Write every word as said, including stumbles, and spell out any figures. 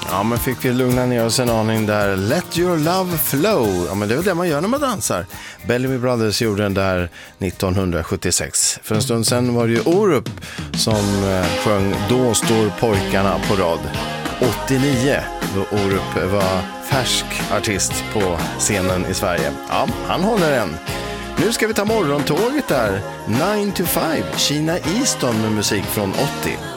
Ja, men fick vi lugna ner oss en aning där. Let your love flow. Ja, men det är det man gör när man dansar. Bellamy Brothers gjorde den där nittonhundrasjuttiosex. För en stund sedan var det ju Orup som eh, sjöng Då står pojkarna på rad. åttionio, då Orup var färsk artist på scenen i Sverige. Ja, han håller en. Nu ska vi ta morgontåget där. nine to five, Sheena Easton med musik från åttio.